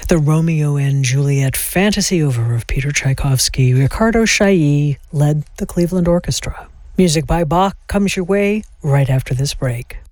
the Romeo and Juliet fantasy over of Peter Tchaikovsky. Ricardo Chailly led the Cleveland Orchestra. Music by Bach comes your way right after this break.